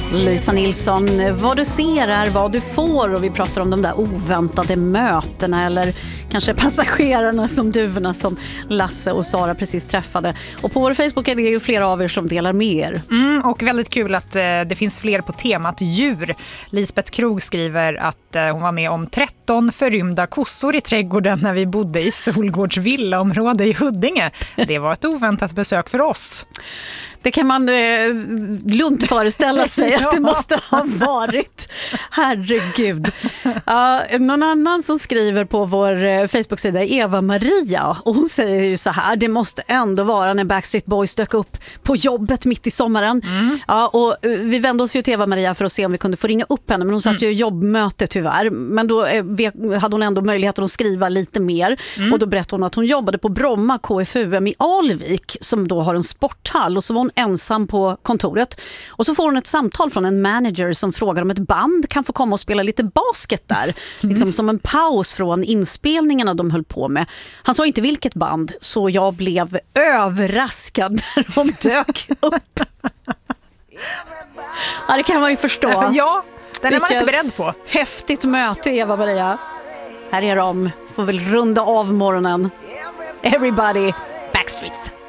Lisa Nilsson, vad du ser är vad du får, och vi pratar om de där oväntade mötena eller kanske passagerarna som duvorna som Lasse och Sara precis träffade. Och på vår Facebook är det ju flera av er som delar med er. Och väldigt kul att det finns fler på temat djur. Lisbeth Krog skriver att hon var med om 13 förrymda kossor i trädgården när vi bodde i Solgårds villaområde i Huddinge. Det var ett oväntat besök för oss. Det kan man lugnt föreställa sig att det måste ha varit. Herregud. Någon annan som skriver på vår Facebook-sida är Eva-Maria. Och hon säger ju så här: det måste ändå vara när Backstreet Boys dök upp på jobbet mitt i sommaren. Och vi vände oss ju till Eva-Maria för att se om vi kunde få ringa upp henne. Men hon satt ju i jobbmöte tyvärr. Men då hade hon ändå möjligheten att skriva lite mer. Och då berättade hon att hon jobbade på Bromma KFUM i Alvik, som då har en sporthall. Och så var hon ensam på kontoret. Och så får hon ett samtal från en manager som frågar om ett band kan få komma och spela lite basket där. Liksom som en paus från inspelningarna de höll på med. Han sa inte vilket band, så jag blev överraskad när de dök upp. Ja, det kan man ju förstå. Ja, den är man inte beredd på. Häftigt möte, Eva-Maria. Här är de. Får väl runda av morgonen. Everybody, Backstreets.